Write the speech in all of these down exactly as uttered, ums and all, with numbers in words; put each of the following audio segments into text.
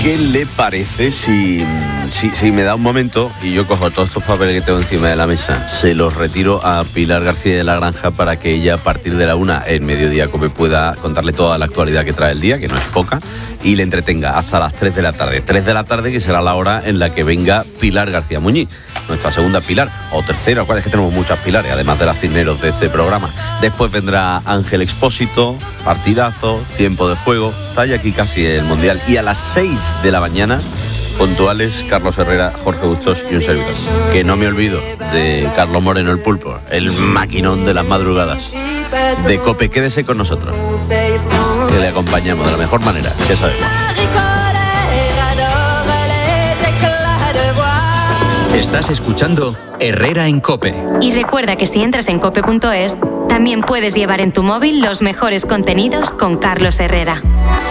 ¿Qué le parece si, si, si me da un momento y yo cojo todos estos papeles que tengo encima de la mesa, se los retiro a Pilar García de la Granja para que ella a partir de la una, en Mediodía Cope, pueda contarle toda la actualidad que trae el día, que no es poca, y le entretenga hasta las tres de la tarde. tres de la tarde, que será la hora en la que venga Pilar García Muñiz, nuestra segunda Pilar, o tercera, cuál es que tenemos muchas Pilares, además de las cisneros de este programa. Después vendrá Ángel Expósito, partidazo, tiempo de juego, está ya aquí casi el Mundial, y a las seis de la mañana, puntuales, Carlos Herrera, Jorge Bustos y un servidor. Que no me olvido de Carlos Moreno, el pulpo, el maquinón de las madrugadas de Cope. Quédese con nosotros, que le acompañamos de la mejor manera, que sabemos. Estás escuchando Herrera en Cope. Y recuerda que si entras en cope punto es, también puedes llevar en tu móvil los mejores contenidos con Carlos Herrera.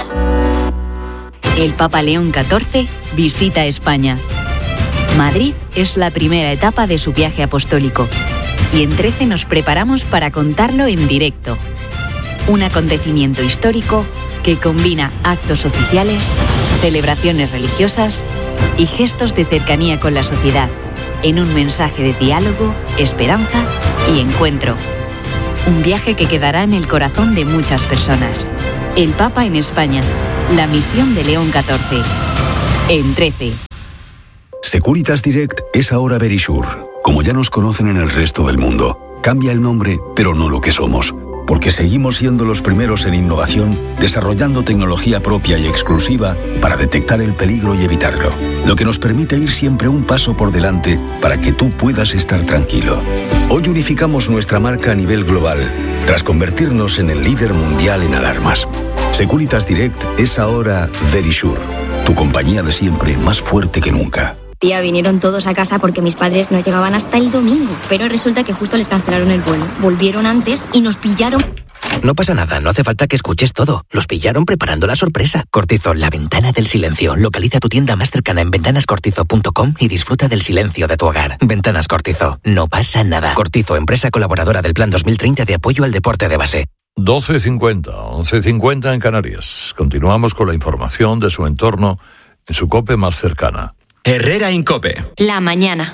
El Papa León catorce visita España. Madrid es la primera etapa de su viaje apostólico y en trece nos preparamos para contarlo en directo. Un acontecimiento histórico que combina actos oficiales, celebraciones religiosas y gestos de cercanía con la sociedad en un mensaje de diálogo, esperanza y encuentro. Un viaje que quedará en el corazón de muchas personas. El Papa en España. La misión de León catorce. En trece. Securitas Direct es ahora Verisure. Como ya nos conocen en el resto del mundo, cambia el nombre, pero no lo que somos. Porque seguimos siendo los primeros en innovación, desarrollando tecnología propia y exclusiva para detectar el peligro y evitarlo. Lo que nos permite ir siempre un paso por delante para que tú puedas estar tranquilo. Hoy unificamos nuestra marca a nivel global, tras convertirnos en el líder mundial en alarmas. Securitas Direct es ahora Verisure, tu compañía de siempre más fuerte que nunca. Tía, vinieron todos a casa porque mis padres no llegaban hasta el domingo, pero resulta que justo les cancelaron el vuelo. Volvieron antes y nos pillaron. No pasa nada, no hace falta que escuches todo. Los pillaron preparando la sorpresa. Cortizo, la ventana del silencio. Localiza tu tienda más cercana en ventanas cortizo punto com y disfruta del silencio de tu hogar. Ventanas Cortizo, no pasa nada. Cortizo, empresa colaboradora del Plan dos mil treinta de apoyo al deporte de base. doce cincuenta, once cincuenta en Canarias. Continuamos con la información de su entorno en su COPE más cercana. Herrera en Cope. La mañana.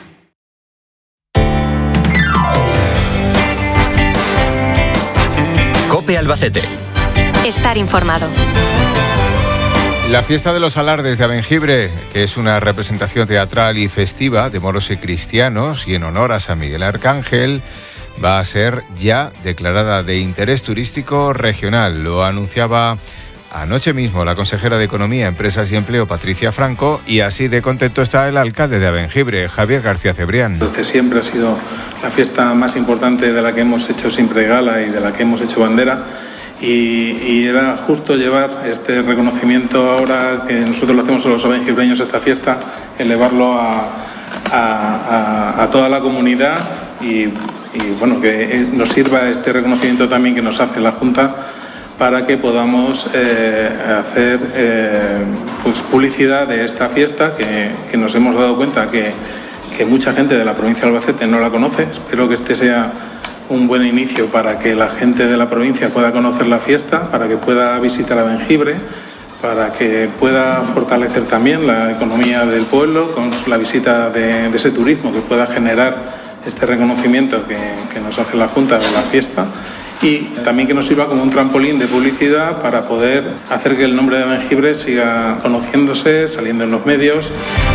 Cope Albacete. Estar informado. La fiesta de los alardes de Abengibre, que es una representación teatral y festiva de moros y cristianos y en honor a San Miguel Arcángel, va a ser ya declarada de interés turístico regional. Lo anunciaba anoche mismo la consejera de Economía, Empresas y Empleo, Patricia Franco, y así de contento está el alcalde de Abengibre, Javier García Cebrián. Desde siempre ha sido la fiesta más importante de la que hemos hecho siempre gala y de la que hemos hecho bandera, y, y era justo llevar este reconocimiento ahora que nosotros lo hacemos a los abengibreños, esta fiesta, elevarlo a, a, a, a toda la comunidad y, y bueno, que nos sirva este reconocimiento también que nos hace la Junta para que podamos eh, hacer eh, pues publicidad de esta fiesta que, que nos hemos dado cuenta que, que mucha gente de la provincia de Albacete no la conoce. Espero que este sea un buen inicio para que la gente de la provincia pueda conocer la fiesta, para que pueda visitar Abengibre, para que pueda fortalecer también la economía del pueblo con la visita de, de ese turismo que pueda generar este reconocimiento que, que nos hace la Junta de la fiesta. Y también que nos sirva como un trampolín de publicidad para poder hacer que el nombre de Abengibre siga conociéndose, saliendo en los medios.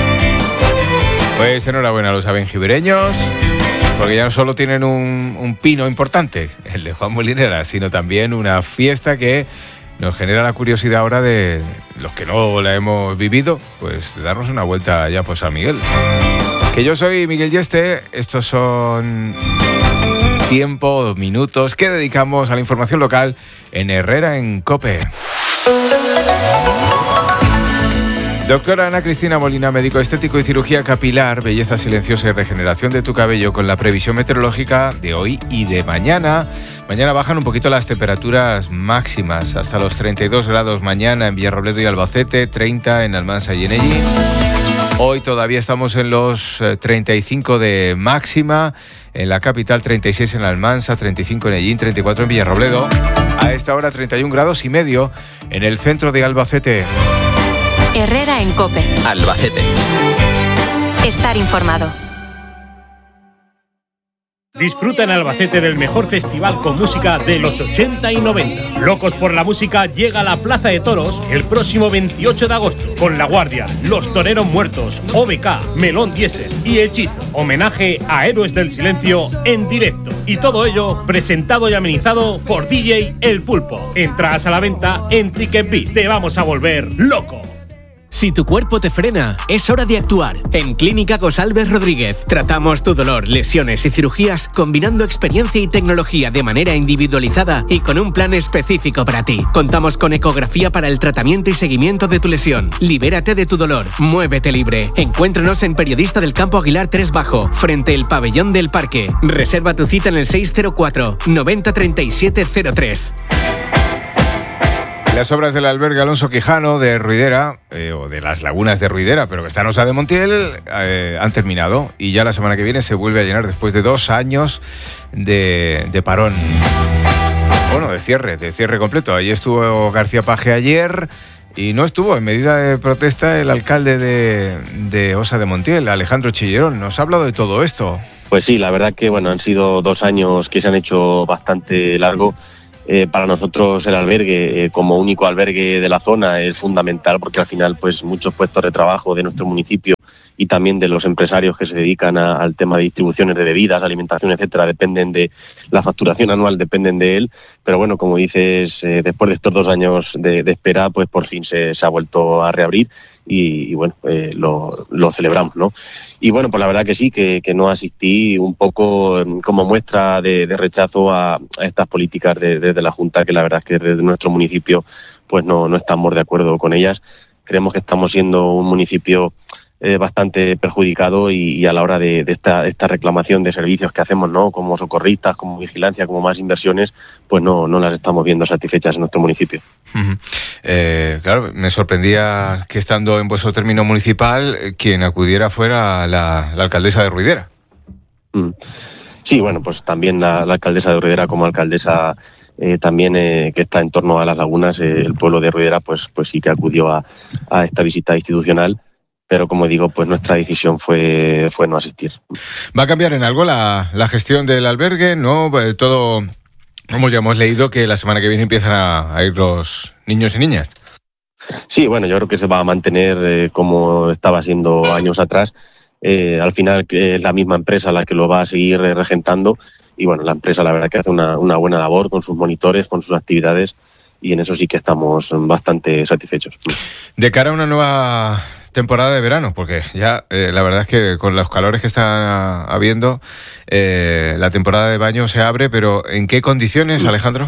Pues enhorabuena a los abengibreños, porque ya no solo tienen un, un pino importante, el de Juan Molinera, sino también una fiesta que nos genera la curiosidad ahora de los que no la hemos vivido, pues de darnos una vuelta allá por San Miguel. Que yo soy Miguel Yeste, estos son tiempo, minutos que dedicamos a la información local en Herrera en Cope. Doctora Ana Cristina Molina, médico estético y cirugía capilar, belleza silenciosa y regeneración de tu cabello, con la previsión meteorológica de hoy y de mañana. Mañana bajan un poquito las temperaturas máximas, hasta los treinta y dos grados mañana en Villarrobledo y Albacete, treinta en Almansa y en Ellín. Hoy todavía estamos en los treinta y cinco de máxima, en la capital treinta y seis en Almansa, treinta y cinco en Ellín, treinta y cuatro en Villarrobledo. A esta hora treinta y un grados y medio en el centro de Albacete. Herrera en COPE. Albacete. Estar informado. Disfruta en Albacete del mejor festival con música de los ochenta y noventa. Locos por la Música llega a la Plaza de Toros el próximo veintiocho de agosto con La Guardia, Los Toreros Muertos, O B K, Melón Diesel y Hechizo. Homenaje a Héroes del Silencio en directo. Y todo ello presentado y amenizado por D J El Pulpo. Entradas a la venta en TicketBit. Te vamos a volver loco. Si tu cuerpo te frena, es hora de actuar. En Clínica Gosalves Rodríguez tratamos tu dolor, lesiones y cirugías combinando experiencia y tecnología de manera individualizada y con un plan específico para ti. Contamos con ecografía para el tratamiento y seguimiento de tu lesión. Libérate de tu dolor, muévete libre. Encuéntranos en Periodista del Campo Aguilar tres Bajo, frente al Pabellón del Parque. Reserva tu cita en el seis cero cuatro, noventa, treinta y siete cero tres. Las obras del albergue Alonso Quijano de Ruidera, eh, o de las lagunas de Ruidera, pero que está en Osa de Montiel, eh, han terminado y ya la semana que viene se vuelve a llenar después de dos años de, de parón. Bueno, de cierre, de cierre completo. Allí estuvo García Paje ayer y no estuvo en medida de protesta el alcalde de, de Osa de Montiel, Alejandro Chillerón. Nos ha hablado de todo esto. Pues sí, la verdad que bueno, han sido dos años que se han hecho bastante largo. Eh, para nosotros el albergue, eh, como único albergue de la zona, es fundamental porque al final pues muchos puestos de trabajo de nuestro municipio y también de los empresarios que se dedican a, al tema de distribuciones de bebidas, alimentación, etcétera, dependen de la facturación anual, dependen de él. Pero bueno, como dices, eh, después de estos dos años de, de espera, pues por fin se, se ha vuelto a reabrir y, y bueno, eh, lo, lo celebramos, ¿no? Y bueno, pues la verdad que sí, que, que no asistí un poco como muestra de, de rechazo a, a estas políticas desde de, de la Junta, que la verdad es que desde nuestro municipio pues no, no estamos de acuerdo con ellas. Creemos que estamos siendo un municipio eh, bastante perjudicado y, y a la hora de, de esta, esta reclamación de servicios que hacemos, ¿no? Como socorristas, como vigilancia, como más inversiones, pues no, no las estamos viendo satisfechas en nuestro municipio. Uh-huh. Eh, claro, me sorprendía que estando en vuestro término municipal, quien acudiera fuera la, la alcaldesa de Ruidera. Mm. Sí, bueno, pues también la, la alcaldesa de Ruidera como alcaldesa eh, también eh, que está en torno a las lagunas, eh, el pueblo de Ruidera, pues, pues sí que acudió a, a esta visita institucional. Pero como digo, pues nuestra decisión fue, fue no asistir. ¿Va a cambiar en algo la, la gestión del albergue? ¿No? Todo, como ya hemos leído, que la semana que viene empiezan a, a ir los niños y niñas. Sí, bueno, yo creo que se va a mantener eh, como estaba siendo años atrás. Eh, al final eh, es la misma empresa la que lo va a seguir eh, regentando. Y bueno, la empresa la verdad que hace una, una buena labor con sus monitores, con sus actividades. Y en eso sí que estamos bastante satisfechos. De cara a una nueva temporada de verano, porque ya eh, la verdad es que con los calores que están habiendo, eh, la temporada de baño se abre, pero ¿en qué condiciones, Alejandro?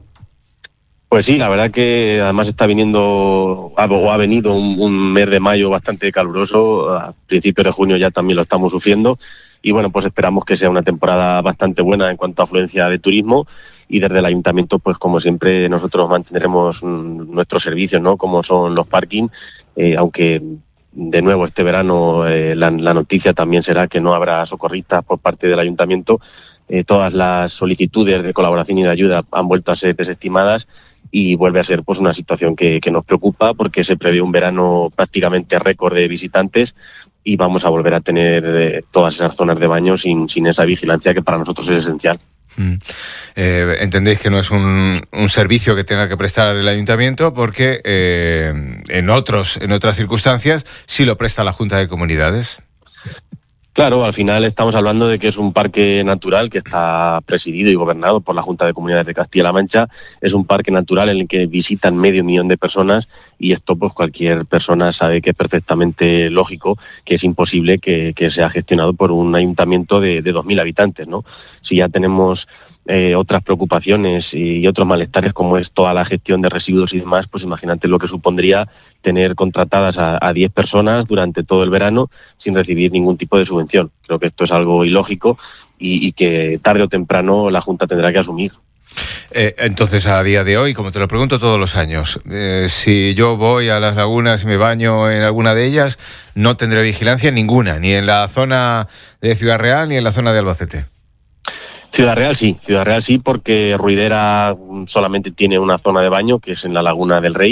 Pues sí, la verdad que además está viniendo o ha venido un, un mes de mayo bastante caluroso. A principios de junio ya también lo estamos sufriendo y bueno, pues esperamos que sea una temporada bastante buena en cuanto a afluencia de turismo y desde el ayuntamiento, pues como siempre nosotros mantendremos nuestros servicios, ¿no? Como son los parking, eh, aunque de nuevo este verano eh, la, la noticia también será que no habrá socorristas por parte del ayuntamiento. Eh, todas las solicitudes de colaboración y de ayuda han vuelto a ser desestimadas y vuelve a ser pues una situación que, que nos preocupa porque se prevé un verano prácticamente récord de visitantes y vamos a volver a tener eh, todas esas zonas de baño sin, sin esa vigilancia que para nosotros es esencial. Mm. Eh, entendéis que no es un, un servicio que tenga que prestar el ayuntamiento porque eh, en otros en otras circunstancias sí lo presta la Junta de Comunidades. Claro, al final estamos hablando de que es un parque natural que está presidido y gobernado por la Junta de Comunidades de Castilla-La Mancha. Es un parque natural en el que visitan medio millón de personas y esto pues cualquier persona sabe que es perfectamente lógico, que es imposible que, que sea gestionado por un ayuntamiento de, de dos mil habitantes, ¿no? Si ya tenemos eh, otras preocupaciones y otros malestares como es toda la gestión de residuos y demás, pues imagínate lo que supondría tener contratadas a, a diez personas durante todo el verano sin recibir ningún tipo de subvención. Creo que esto es algo ilógico y, y que tarde o temprano la Junta tendrá que asumir. Eh, entonces, a día de hoy, como te lo pregunto todos los años, eh, si yo voy a las lagunas y me baño en alguna de ellas, no tendré vigilancia ninguna, ni en la zona de Ciudad Real ni en la zona de Albacete. Ciudad Real sí, Ciudad Real sí, porque Ruidera solamente tiene una zona de baño, que es en la Laguna del Rey,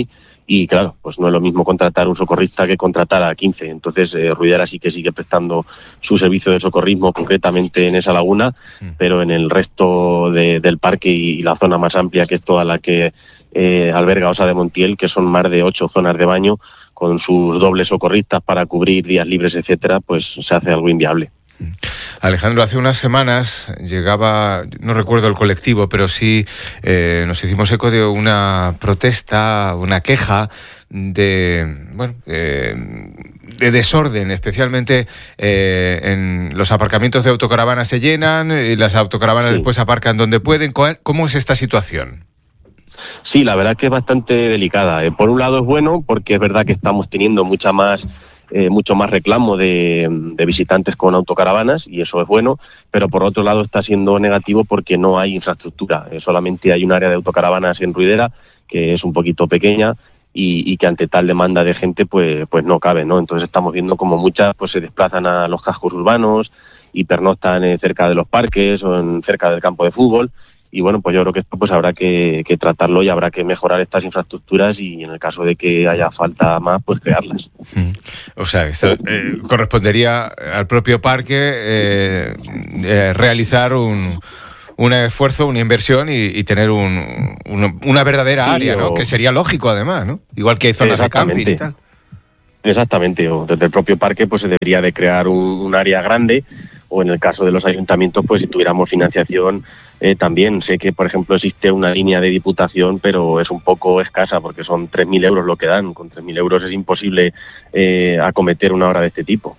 y claro, pues no es lo mismo contratar un socorrista que contratar a quince. Entonces eh, Ruidera sí que sigue prestando su servicio de socorrismo concretamente en esa laguna, mm. pero en el resto de, del parque y, y la zona más amplia, que es toda la que eh, alberga Osa de Montiel, que son más de ocho zonas de baño, con sus dobles socorristas para cubrir días libres, etcétera, pues se hace algo inviable. Alejandro, hace unas semanas llegaba, no recuerdo el colectivo, pero sí eh, nos hicimos eco de una protesta, una queja de, bueno, eh, de desorden, especialmente eh, en los aparcamientos de autocaravanas se llenan y las autocaravanas sí. después aparcan donde pueden. ¿Cómo es esta situación? Sí, la verdad que es bastante delicada. Eh, por un lado es bueno porque es verdad que estamos teniendo mucha más Eh, mucho más reclamo de, de visitantes con autocaravanas y eso es bueno, pero por otro lado está siendo negativo porque no hay infraestructura. Eh, solamente hay un área de autocaravanas en Ruidera que es un poquito pequeña y, y que ante tal demanda de gente pues, pues no cabe, ¿no? Entonces estamos viendo como muchas pues se desplazan a los cascos urbanos y pernoctan eh, cerca de los parques o en, cerca del campo de fútbol. Y bueno, pues yo creo que esto pues habrá que, que tratarlo y habrá que mejorar estas infraestructuras y en el caso de que haya falta más, pues crearlas. O sea, esto eh, correspondería al propio parque eh, eh, realizar un, un esfuerzo, una inversión y, y tener un, un, una verdadera sí, área, ¿no? O... Que sería lógico además, ¿no? Igual que hay zonas de camping y tal. Exactamente, o desde el propio parque pues se debería de crear un, un área grande, o en el caso de los ayuntamientos pues si tuviéramos financiación eh, también. Sé que por ejemplo existe una línea de diputación, pero es un poco escasa porque son tres mil euros lo que dan. Con tres mil euros es imposible eh, acometer una obra de este tipo.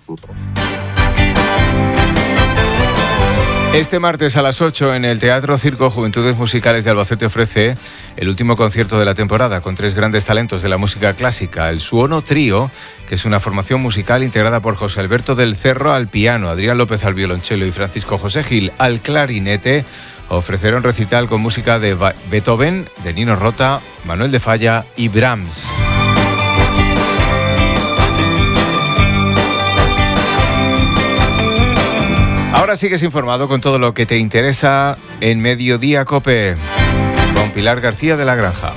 Este martes a las ocho en el Teatro Circo Juventudes Musicales de Albacete ofrece el último concierto de la temporada con tres grandes talentos de la música clásica. El Suono Trío, que es una formación musical integrada por José Alberto del Cerro al piano, Adrián López al violonchelo y Francisco José Gil al clarinete, ofrecerán recital con música de Beethoven, de Nino Rota, Manuel de Falla y Brahms. Ahora sigues informado con todo lo que te interesa en Mediodía COPE, con Pilar García de la Granja.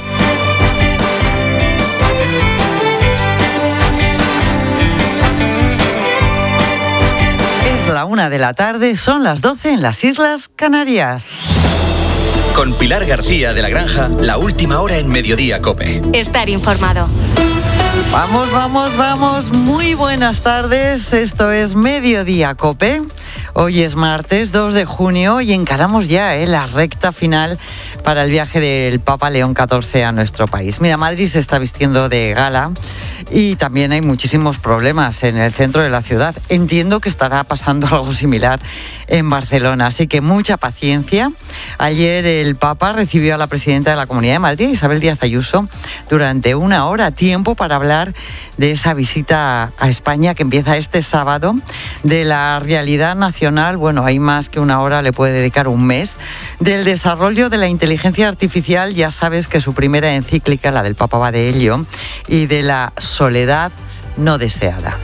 Es la una de la tarde, son las doce en las Islas Canarias. Con Pilar García de la Granja, la última hora en Mediodía COPE. Estar informado. Vamos, vamos, vamos. Muy buenas tardes. Esto es Mediodía COPE. Hoy es martes dos de junio y encaramos ya eh, la recta final para el viaje del Papa León catorce a nuestro país. Mira, Madrid se está vistiendo de gala y también hay muchísimos problemas en el centro de la ciudad. Entiendo que estará pasando algo similar en Barcelona, así que mucha paciencia. Ayer el Papa recibió a la presidenta de la Comunidad de Madrid, Isabel Díaz Ayuso, durante una hora, tiempo para hablar de esa visita a España que empieza este sábado, de la realidad nacional, bueno, hay más que una hora, le puede dedicar un mes, del desarrollo de la inteligencia artificial, ya sabes que su primera encíclica, la del Papa, va de ello, y de la soledad no deseada.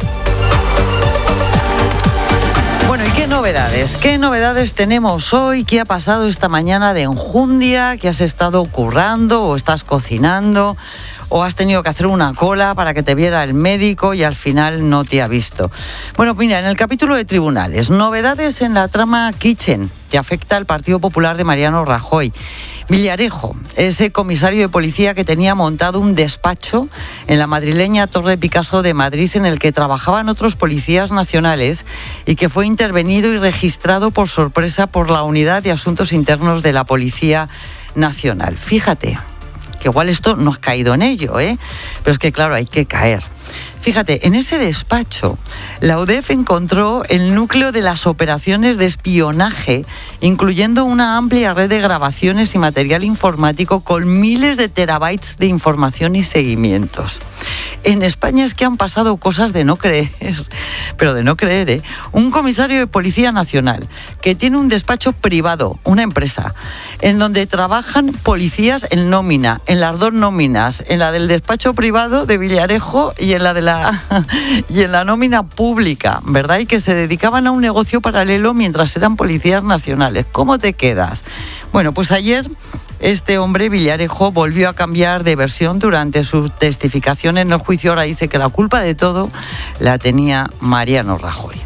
Bueno, ¿y qué novedades? ¿Qué novedades tenemos hoy? ¿Qué ha pasado esta mañana de enjundia? ¿Qué has estado currando o estás cocinando? ¿O has tenido que hacer una cola para que te viera el médico y al final no te ha visto? Bueno, mira, en el capítulo de tribunales, novedades en la trama Kitchen, que afecta al Partido Popular de Mariano Rajoy. Villarejo, ese comisario de policía que tenía montado un despacho en la madrileña Torre Picasso de Madrid en el que trabajaban otros policías nacionales y que fue intervenido y registrado por sorpresa por la Unidad de Asuntos Internos de la Policía Nacional. Fíjate que igual esto no has caído en ello, ¿eh? Pero es que claro, hay que caer. Fíjate, en ese despacho, la U D E F encontró el núcleo de las operaciones de espionaje, incluyendo una amplia red de grabaciones y material informático con miles de terabytes de información y seguimientos. En España es que han pasado cosas de no creer, pero de no creer, ¿eh? Un comisario de Policía Nacional que tiene un despacho privado, una empresa, en donde trabajan policías en nómina, en las dos nóminas, en la del despacho privado de Villarejo y en la de la y en la nómina pública, ¿verdad? Y que se dedicaban a un negocio paralelo mientras eran policías nacionales. ¿Cómo te quedas? Bueno, pues ayer Este hombre, Villarejo, volvió a cambiar de versión durante su testificación en el juicio. Ahora dice que la culpa de todo la tenía Mariano Rajoy.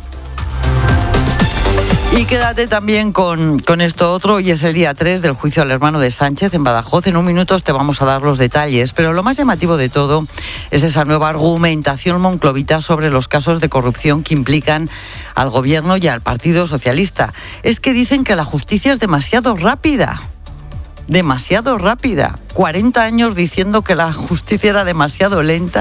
Y quédate también con, con esto otro. Hoy es el día tres del juicio al hermano de Sánchez en Badajoz. En un minuto te vamos a dar los detalles, pero lo más llamativo de todo es esa nueva argumentación monclovita sobre los casos de corrupción que implican al gobierno y al Partido Socialista. Es que dicen que la justicia es demasiado rápida. Demasiado rápida. cuarenta años diciendo que la justicia era demasiado lenta.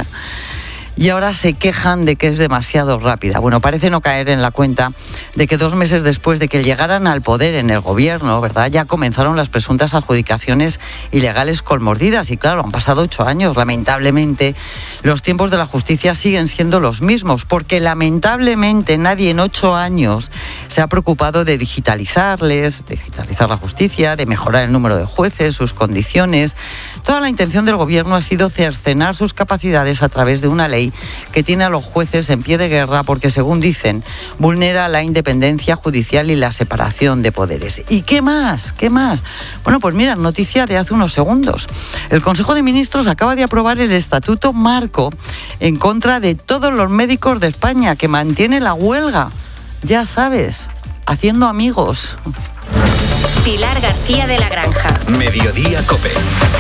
Y ahora se quejan de que es demasiado rápida. Bueno, parece no caer en la cuenta de que dos meses después de que llegaran al poder en el gobierno, ¿verdad?, ya comenzaron las presuntas adjudicaciones ilegales con mordidas. Y claro, han pasado ocho años. Lamentablemente, los tiempos de la justicia siguen siendo los mismos, porque lamentablemente nadie en ocho años se ha preocupado de digitalizarles, digitalizar la justicia, de mejorar el número de jueces, sus condiciones. Toda la intención del gobierno ha sido cercenar sus capacidades a través de una ley que tiene a los jueces en pie de guerra porque, según dicen, vulnera la independencia judicial y la separación de poderes. ¿Y qué más? ¿Qué más? Bueno, pues mira, noticia de hace unos segundos. El Consejo de Ministros acaba de aprobar el Estatuto Marco en contra de todos los médicos de España, que mantiene la huelga. Ya sabes, haciendo amigos. Pilar García de la Granja. Mediodía COPE.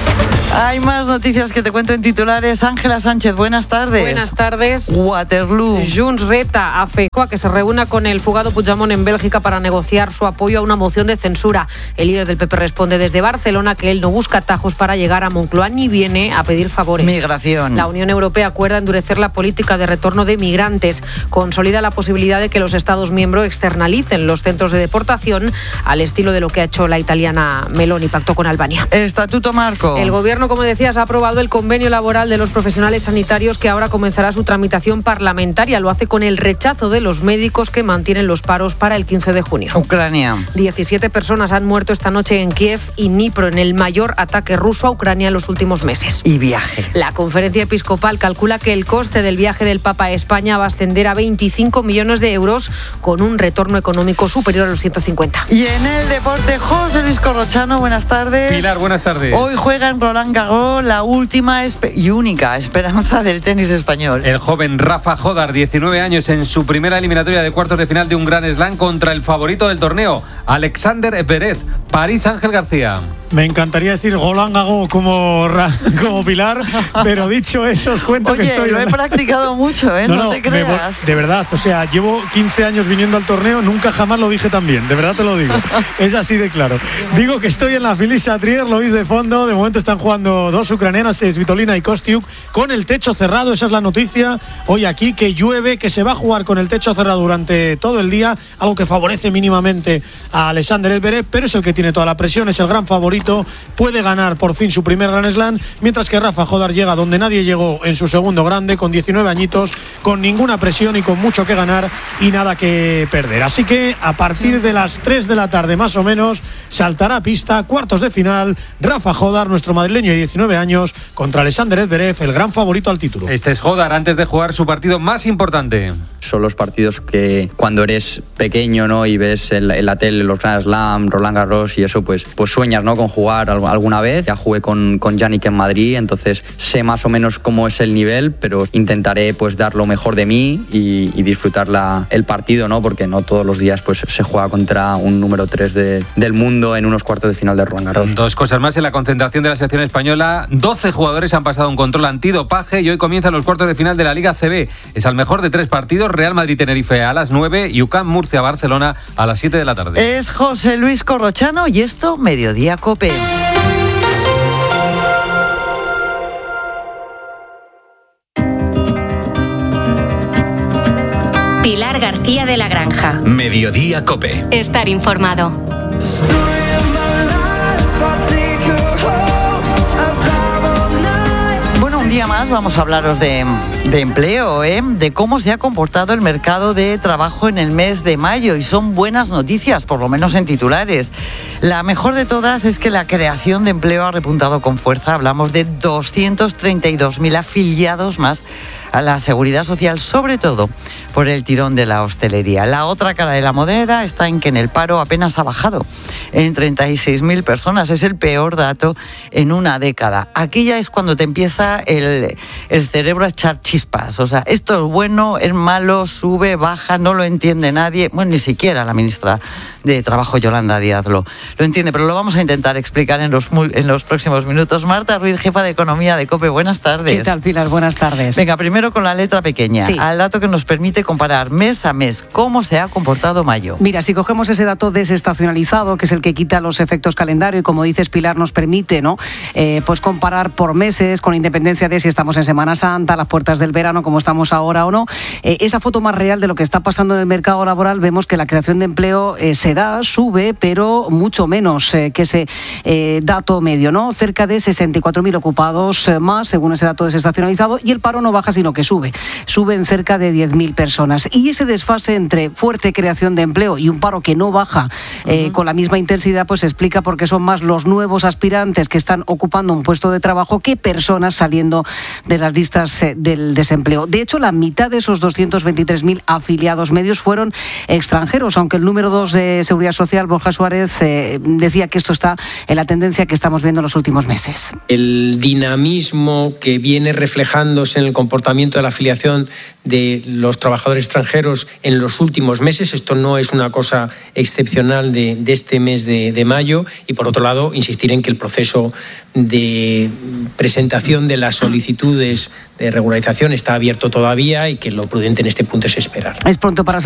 Hay más noticias que te cuento en titulares. Ángela Sánchez, buenas tardes. Buenas tardes. Waterloo. Junts reta a Feijóo a que se reúna con el fugado Puigdemont en Bélgica para negociar su apoyo a una moción de censura. El líder del P P responde desde Barcelona que él no busca atajos para llegar a Moncloa ni viene a pedir favores. Migración. La Unión Europea acuerda endurecer la política de retorno de migrantes. Consolida la posibilidad de que los Estados miembros externalicen los centros de deportación al estilo de lo que ha hecho la italiana Meloni, pactó con Albania. Estatuto Marco. El gobierno, como decías, ha aprobado el convenio laboral de los profesionales sanitarios que ahora comenzará su tramitación parlamentaria. Lo hace con el rechazo de los médicos que mantienen los paros para el quince de junio. Ucrania. diecisiete personas han muerto esta noche en Kiev y Dnipro en el mayor ataque ruso a Ucrania en los últimos meses. Y viaje. La conferencia episcopal calcula que el coste del viaje del Papa a España va a ascender a veinticinco millones de euros con un retorno económico superior a los ciento cincuenta. Y en el deporte, José Luis Corrochano, buenas tardes. Pilar, buenas tardes. Hoy juega en Roland Garros la última espe- y única esperanza del tenis español. El joven Rafa Jodar, diecinueve años, en su primera eliminatoria de cuartos de final de un Grand Slam contra el favorito del torneo, Alexander Zverev. París, Ángel García. Me encantaría decir Roland Garros como, como Pilar, pero dicho eso os cuento Oye, que estoy... lo he practicado mucho, ¿eh? No, no, no te creas. Voy, de verdad, o sea, llevo quince años viniendo al torneo, nunca jamás lo dije tan bien, de verdad te lo digo. Es así de claro. Digo que estoy en la Philippe Chatrier, lo veis de fondo, de momento están jugando dos ucranianas, Svitolina y Kostiuk, con el techo cerrado, esa es la noticia. Hoy aquí que llueve, que se va a jugar con el techo cerrado durante todo el día, algo que favorece mínimamente a Alexander Zverev, pero es el que tiene toda la presión, es el gran favorito. Puede ganar por fin su primer Grand Slam, mientras que Rafa Jodar llega donde nadie llegó en su segundo grande, con diecinueve añitos, con ninguna presión y con mucho que ganar y nada que perder. Así que a partir de las tres de la tarde más o menos saltará a pista, cuartos de final, Rafa Jodar, nuestro madrileño de diecinueve años, contra Alexander Zverev, el gran favorito al título. Este es Jodar antes de jugar su partido más importante. Son los partidos que cuando eres pequeño, ¿no?, y ves en la, en la tele los Grand Slam, Roland Garros y eso, pues, pues sueñas, ¿no?, con jugar alguna vez. Ya jugué con, con Yannick en Madrid, entonces sé más o menos cómo es el nivel, pero intentaré pues dar lo mejor de mí y, y disfrutar la, el partido, ¿no?, porque no todos los días pues se juega contra un número tres de, del mundo en unos cuartos de final de Roland Garros. Dos cosas más en la concentración de la selección española. doce jugadores han pasado un control antidopaje y hoy comienzan los cuartos de final de la Liga C B. Es al mejor de tres partidos, Real Madrid-Tenerife a las nueve y U C A M Murcia-Barcelona a las siete de la tarde. Es José Luis Corrochano y esto, Mediodía COPE. Pilar García de la Granja. Mediodía COPE. Estar informado. Bueno, un día más vamos a hablaros de, de empleo, ¿eh? De cómo se ha comportado el mercado de trabajo en el mes de mayo, y son buenas noticias, por lo menos en titulares. La mejor de todas es que la creación de empleo ha repuntado con fuerza. Hablamos de doscientos treinta y dos mil afiliados más a la Seguridad Social, sobre todo por el tirón de la hostelería. La otra cara de la moneda está en que en el paro apenas ha bajado. en treinta y seis mil personas. Es el peor dato en una década. Aquí ya es cuando te empieza el, el cerebro a echar chispas. O sea, esto es bueno, es malo, sube, baja, no lo entiende nadie. Bueno, ni siquiera la ministra de Trabajo, Yolanda Díaz, lo, lo entiende, pero lo vamos a intentar explicar en los, en los próximos minutos. Marta Ruiz, jefa de Economía de COPE, buenas tardes. ¿Qué tal, Pilar? Buenas tardes. Venga, primero con la letra pequeña, sí. Al dato que nos permite comparar mes a mes cómo se ha comportado mayo. Mira, si cogemos ese dato desestacionalizado, que es el que quita los efectos calendario y, como dices, Pilar, nos permite, ¿no? Eh, pues comparar por meses, con independencia de si estamos en Semana Santa, a las puertas del verano, como estamos ahora o no, eh, esa foto más real de lo que está pasando en el mercado laboral, vemos que la creación de empleo eh, se da, sube, pero mucho menos eh, que ese eh, dato medio, ¿no? Cerca de sesenta y cuatro mil ocupados eh, más, según ese dato desestacionalizado, y el paro no baja, sino que sube. Sube en cerca de diez mil personas. Y ese desfase entre fuerte creación de empleo y un paro que no baja eh, uh-huh. con la misma intensidad, pues se explica por qué son más los nuevos aspirantes que están ocupando un puesto de trabajo que personas saliendo de las listas eh, del desempleo. De hecho, la mitad de esos doscientos veintitrés mil afiliados medios fueron extranjeros, aunque el número dos de Seguridad Social, Borja Suárez, eh, decía que esto está en la tendencia que estamos viendo en los últimos meses. El dinamismo que viene reflejándose en el comportamiento de la afiliación de los trabajadores extranjeros en los últimos meses, esto no es una cosa excepcional de, de este mes de, de mayo, y por otro lado insistir en que el proceso de presentación de las solicitudes de regularización está abierto todavía y que lo prudente en este punto es esperar. Es pronto para